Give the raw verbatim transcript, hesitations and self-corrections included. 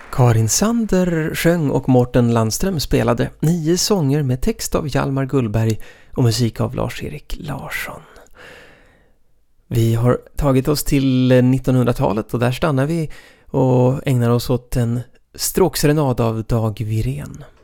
Karin Sander sjöng och Mårten Landström spelade nio sånger med text av Hjalmar Gullberg och musik av Lars-Erik Larsson. Vi har tagit oss till nittonhundratalet och där stannar vi och ägnar oss åt en stråkserenad av Dag Wirén.